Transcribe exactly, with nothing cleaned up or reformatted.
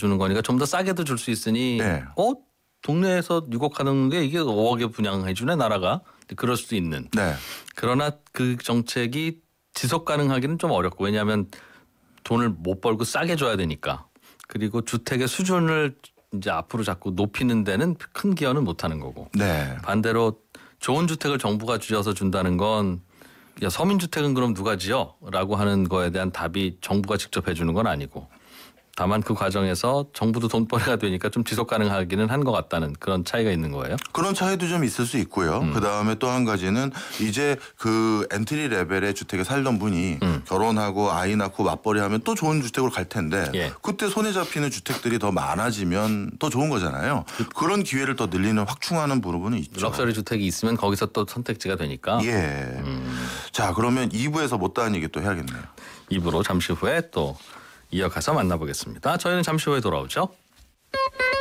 주는 거니까 좀 더 싸게도 줄 수 있으니 네. 어 동네에서 유곡하는 게 이게 오억에 분양해 주네 나라가 그럴 수도 있는. 네. 그러나 그 정책이 지속 가능하기는 좀 어렵고 왜냐하면 돈을 못 벌고 싸게 줘야 되니까. 그리고 주택의 수준을 이제 앞으로 자꾸 높이는 데는 큰 기여는 못 하는 거고. 네. 반대로 좋은 주택을 정부가 지어서 준다는 건 야, 서민주택은 그럼 누가 지어? 라고 하는 거에 대한 답이 정부가 직접 해주는 건 아니고 다만 그 과정에서 정부도 돈벌이가 되니까 좀 지속 가능하기는 한 것 같다는 그런 차이가 있는 거예요. 그런 차이도 좀 있을 수 있고요. 음. 그다음에 또 한 가지는 이제 그 엔트리 레벨의 주택에 살던 분이 음. 결혼하고 아이 낳고 맞벌이 하면 또 좋은 주택으로 갈 텐데 예. 그때 손에 잡히는 주택들이 더 많아지면 더 좋은 거잖아요. 그런 기회를 더 늘리는 확충하는 부분은 있죠. 럭셔리 주택이 있으면 거기서 또 선택지가 되니까. 예. 음. 자, 그러면 이 부에서 못다한 얘기 또 해야겠네요. 이 부로 잠시 후에 또 이어가서 만나보겠습니다. 저희는 잠시 후에 돌아오죠.